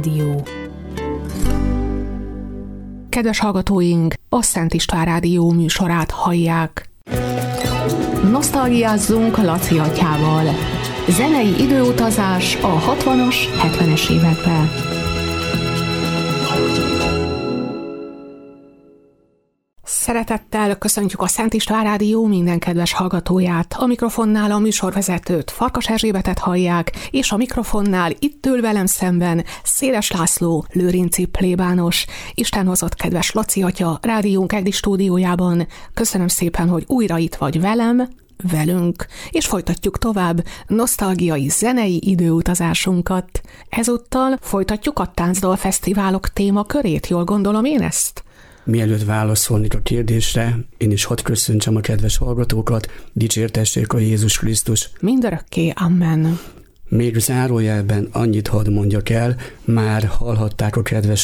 Dió. Kedves hallgatóink, a Szent István Rádió műsorát hallják. Nosztalgiázzunk Laci atyával. Zenei időutazás a 60-as, 70-es években. Szeretettel köszöntjük a Szent István Rádió minden kedves hallgatóját. A mikrofonnál a műsorvezetőt, Farkas Erzsébetet hallják, és a mikrofonnál itt ül velem szemben Széles László, lőrinci plébános. Isten hozott kedves Laci atya rádiónk EGDI stúdiójában. Köszönöm szépen, hogy újra itt vagy velünk, és folytatjuk tovább nosztalgiai zenei időutazásunkat. Ezúttal folytatjuk a Táncdal Fesztiválok témakörét, jól gondolom én ezt? Mielőtt válaszolnék a kérdésre, én is hadd köszöntsem a kedves hallgatókat, dicsértessék a Jézus Krisztus. Mindörökké, amen. Még zárójelben annyit hadd mondjak el, már hallhatták a kedves